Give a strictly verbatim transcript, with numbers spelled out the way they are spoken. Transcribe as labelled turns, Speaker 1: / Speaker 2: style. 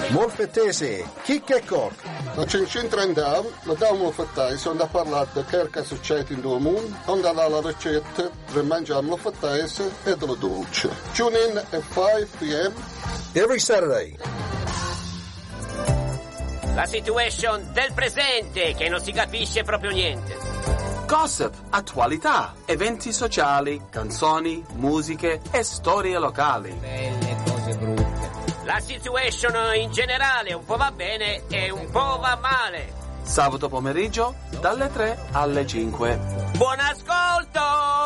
Speaker 1: Molfettese, chicca e coc.
Speaker 2: La cincintra andiamo, la diamo fattare, sono da parlare di che succede in due mondi, onda la ricetta per mangiare la fattese e la dolce. Tune in at five p.m.
Speaker 1: every Saturday.
Speaker 3: La situation del presente, che non si capisce proprio niente.
Speaker 4: Gossip, attualità, eventi sociali, canzoni, musiche e storie locali.
Speaker 3: Belle cose brutte. La situation in generale un po' va bene e un po' va male.
Speaker 4: Sabato pomeriggio dalle tre alle cinque.
Speaker 3: Buon ascolto!